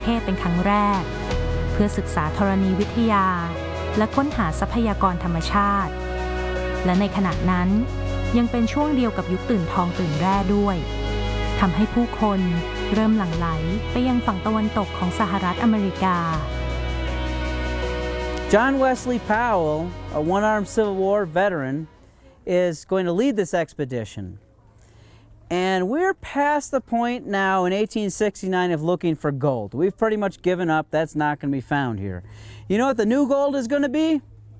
เทศเป็นครั้งแรกเพื่อศึกษาธรณีวิทยาและค้นหาทรัพยากรธรรมชาติและในขณะนั้นยังเป็นช่วงเดียวกับยุคตื่นทองตื่นแร่ด้วยทำให้ผู้คนเริ่มหลั่งไหลไปยังฝั่งตะวันตกของสหรัฐอเมริกา John Wesley Powell, a one-armed Civil War veteran, is going to lead this expedition. And we're past the point now in 1869 of looking for gold. We've pretty much given up. That's not going to be found here. You know what the new gold is going to be?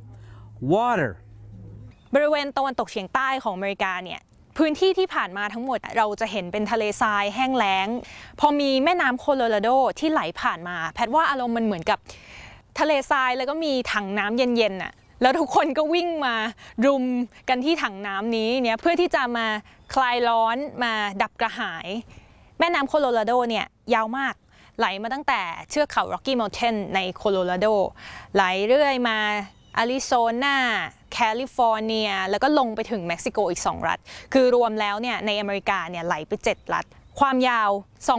Water. บริเวณตะวันตกเฉียงใต้ของอเมริกาเนี่ยพื้นที่ที่ผ่านมาทั้งหมดเราจะเห็นเป็นทะเลทรายแห้งแล้งพอมีแม่น้ำโคโลราโดที่ไหลผ่านมาแพทว่าอารมณ์มันเหมือนกับทะเลทรายแล้วก็มีถังน้ำเย็นๆน่ะแล้วทุกคนก็วิ่งมารุมกันที่ถังน้ำนี้เนี่ยเพื่อที่จะมาคลายร้อนมาดับกระหายแม่น้ำโคโลราโดเนี่ยยาวมากไหลมาตั้งแต่เทือกเขา Rocky Mountain ในโคโลราโดไหลเรื่อยมาอาริโซนาแคลิฟอร์เนียแล้วก็ลงไปถึงเม็กซิโกอีก2รัฐคือรวมแล้วเนี่ยในอเมริกาเนี่ยไหลไป7รัฐความยาว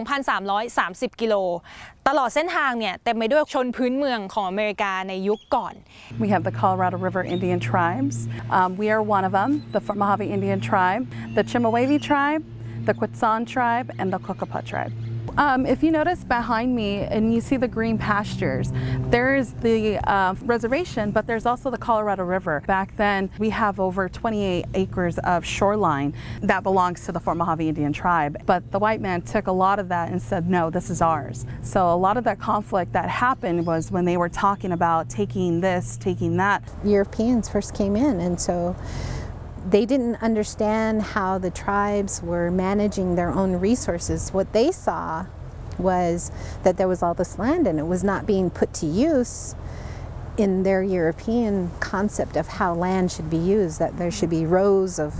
2,330 กิโลตลอดเส้นทางเนี่ยเต็มไปด้วยชนพื้นเมืองของอเมริกาในยุคก่อน We have the Colorado River Indian tribes. We are one of them, the Mojave Indian tribe, the Chemehuevi tribe, the Quetzon tribe, and the Cocopah tribe. If you notice behind me and you see the green pastures, there is the reservation, but there's also the Colorado River. Back then, we have over 28 acres of shoreline that belongs to the Fort Mojave Indian tribe. But the white man took a lot of that and said, no, this is ours. So a lot of that conflict that happened was when they were talking about taking this, taking that. Europeans first came in, and so they didn't understand how the tribes were managing their own resources. What they saw was that there was all this land and it was not being put to use in their European concept of how land should be used, that there should be rows of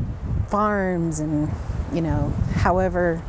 farms and, you know, however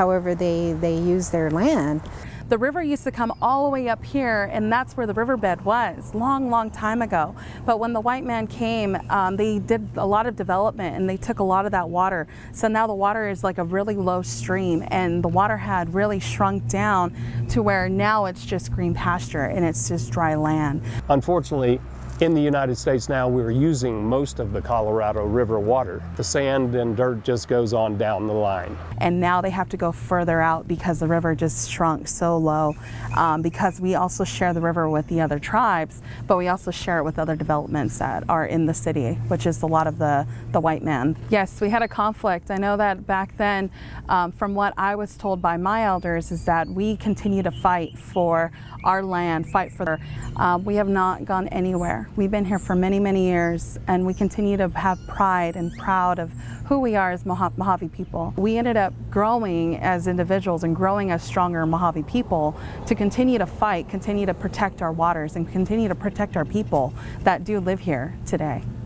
they use their land. The river used to come all the way up here, and that's where the riverbed was, long time ago. But when the white man came, they did a lot of development and they took a lot of that water. So now the water is like a really low stream, and the water had really shrunk down to where now it's just green pasture and it's just dry land. Unfortunately, in the United States now, we're using most of the Colorado River water. The sand and dirt just goes on down the line. And now they have to go further out because the river just shrunk so low. Because we also share the river with the other tribes, but we also share it with other developments that are in the city, which is a lot of the white man. Yes, we had a conflict. I know that back then, from what I was told by my elders, is that we continue to fight for our land, fight for we have not gone anywhere. We've been here for many years, and we continue to have pride and proud of who we are as Mojave people. We ended up growing as individuals and growing as stronger Mojave people to continue to fight, continue to protect our waters, and continue to protect our people that do live here today.